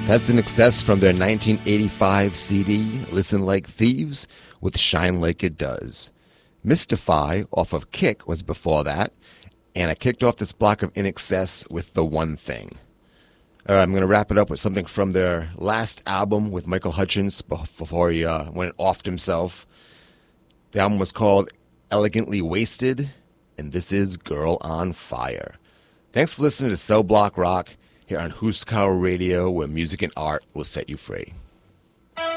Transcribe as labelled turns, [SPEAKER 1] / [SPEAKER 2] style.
[SPEAKER 1] That's In Excess from their 1985 CD, Listen Like Thieves, with Shine Like It Does. Mystify, off of Kick, was before that, and I kicked off this block of In Excess with The One Thing. All right, I'm going to wrap it up with something from their last album with Michael Hutchence before he went offed himself. The album was called Elegantly Wasted, and this is Girl on Fire. Thanks for listening to Cell Block Rock here on Huskow Radio, where music and art will set you free.